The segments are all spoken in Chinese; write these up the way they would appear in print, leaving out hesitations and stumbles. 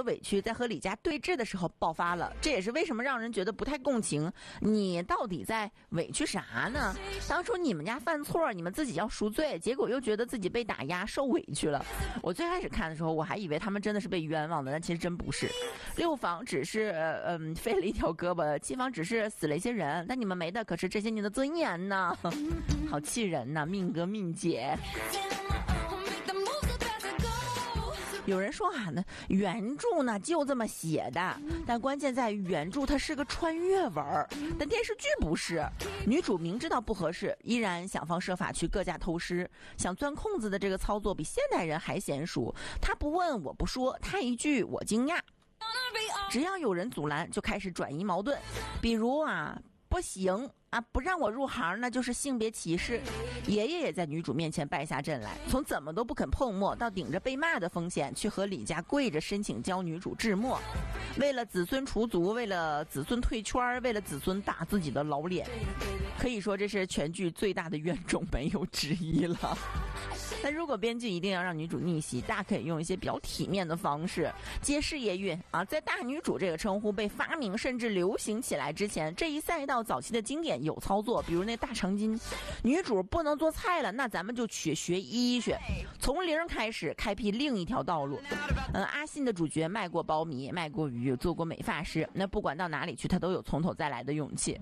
委屈在和李家对峙的时候爆发了，这也是为什么让人觉得不太共情。你到底在委屈啥呢？当初你们家犯错，你们自己要赎罪，结果又觉得自己被打压受委屈了。我最开始看的时候，我还以为他们真的是被冤枉的，但其实真不是。六房只是废了一条胳膊，七房只是死了一些人，但你们没的可是这些年的尊严呢。好气人呐，命哥命姐。有人说呢，原著呢就这么写的，但关键在于原著它是个穿越文，但电视剧不是。女主明知道不合适，依然想方设法去各家偷师，想钻空子的这个操作比现代人还娴熟。她不问我不说，她一句我惊讶。只要有人阻拦，就开始转移矛盾，比如不行不让我入行，那就是性别歧视。爷爷也在女主面前败下阵来，从怎么都不肯碰墨，到顶着被骂的风险去和李家跪着申请教女主制墨，为了子孙除族，为了子孙退圈，为了子孙打自己的老脸。可以说这是全剧最大的冤种，没有之一了。但如果编剧一定要让女主逆袭，大可以用一些比较体面的方式接事业运在大女主这个称呼被发明甚至流行起来之前，这一赛道早期的经典有操作，比如那大长今，女主不能做菜了，那咱们就去学医学，从零开始开辟另一条道路。阿信的主角卖过苞米，卖过鱼，做过美发师，那不管到哪里去，他都有从头再来的勇气。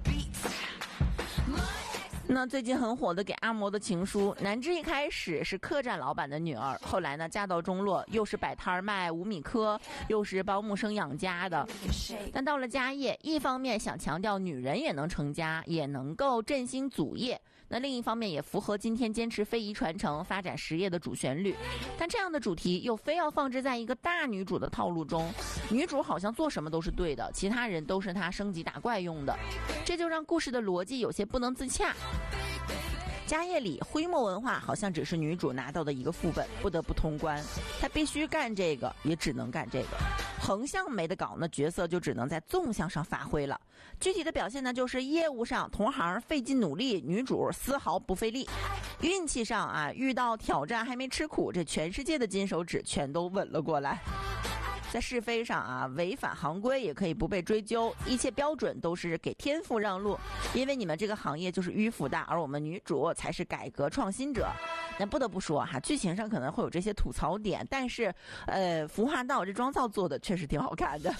那最近很火的给阿嬷的情书，南枝一开始是客栈老板的女儿，后来呢家道中落，又是摆摊卖五米稞，又是保姆生养家的。但到了家业，一方面想强调女人也能成家，也能够振兴祖业，那另一方面也符合今天坚持非遗传承发展实业的主旋律。但这样的主题又非要放置在一个大女主的套路中，女主好像做什么都是对的，其他人都是她升级打怪用的，这就让故事的逻辑有些不能自洽。家业里徽墨文化好像只是女主拿到的一个副本，不得不通关，她必须干这个，也只能干这个。横向没得搞，那角色就只能在纵向上发挥了。具体的表现呢，就是业务上同行费尽努力，女主丝毫不费力。运气上遇到挑战还没吃苦，这全世界的金手指全都稳了过来。在是非上违反行规也可以不被追究，一切标准都是给天赋让路，因为你们这个行业就是迂腐的，而我们女主才是改革创新者。那不得不说剧情上可能会有这些吐槽点，但是服化道这妆造做的确实挺好看的。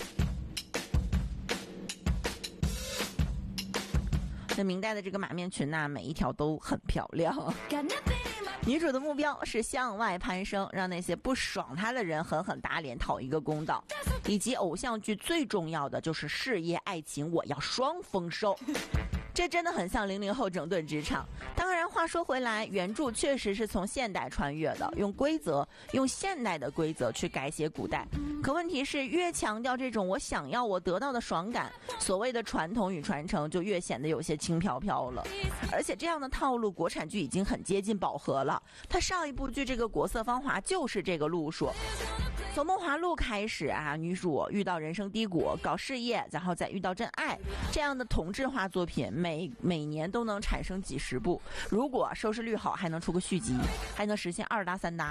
那明代的这个马面裙每一条都很漂亮。女主的目标是向外攀升，让那些不爽她的人狠狠打脸，讨一个公道。以及偶像剧最重要的就是事业爱情，我要双丰收。这真的很像00后整顿职场。当然话说回来，原著确实是从现代穿越的，用现代的规则去改写古代。可问题是，越强调这种我想要我得到的爽感，所谓的传统与传承就越显得有些轻飘飘了。而且这样的套路国产剧已经很接近饱和了，它上一部剧这个国色芳华就是这个路数。从梦华录开始女主遇到人生低谷，搞事业，然后再遇到真爱，这样的同质化作品每年都能产生几十部，如果收视率好还能出个续集，还能实现2搭3搭。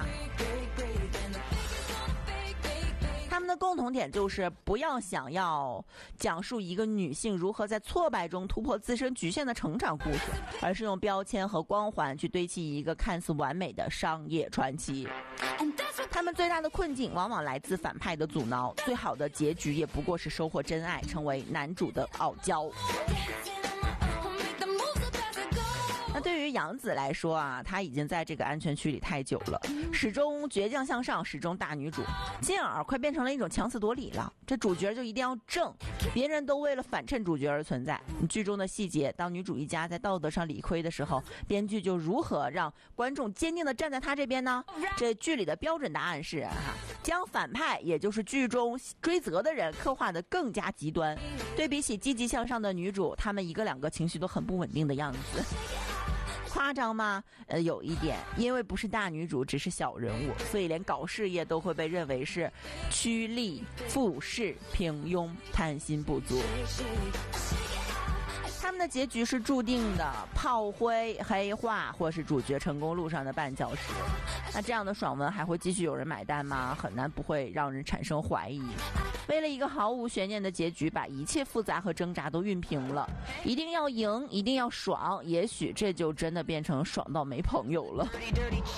他们的共同点就是不要想要讲述一个女性如何在挫败中突破自身局限的成长故事，而是用标签和光环去堆砌一个看似完美的商业传奇。他们最大的困境往往来自反派的阻挠，最好的结局也不过是收获真爱，成为男主的傲娇。那对于杨紫来说她已经在这个安全区里太久了，始终倔强向上，始终大女主，进而快变成了一种强词夺理了。这主角就一定要正，别人都为了反衬主角而存在。剧中的细节，当女主一家在道德上理亏的时候，编剧就如何让观众坚定地站在她这边呢？这剧里的标准答案是将反派，也就是剧中追责的人刻画得更加极端。对比起积极向上的女主，他们一个两个情绪都很不稳定的样子。夸张吗？有一点，因为不是大女主，只是小人物，所以连搞事业都会被认为是趋利附势、平庸、贪心不足。他们的结局是注定的，炮灰、黑化，或是主角成功路上的绊脚石。那这样的爽文还会继续有人买单吗？很难不会让人产生怀疑。为了一个毫无悬念的结局，把一切复杂和挣扎都熨平了，一定要赢，一定要爽，也许这就真的变成爽到没朋友了。